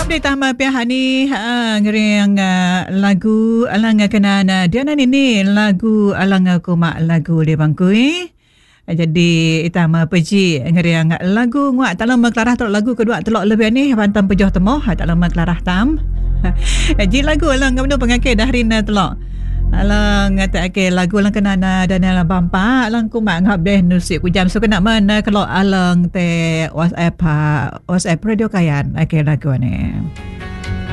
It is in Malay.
update tama pihak ni ngering lagu alang kenana dia ni lagu alang aku mak lagu di bangkui. Jadi itama peji ngering lagu nguak tak lama kelarah telok lagu kedua telok lebih ni pantam pejoh temoh tak lama kelarah tam. Ji lagu alang kamu pengakai dahrin telok. Alang ngata ke lagu alang kenana dan alang bampa alang ku mak ngap deh nusik ku jam so kena mana kalau alang te WhatsApp radio kayan ke lagu ni.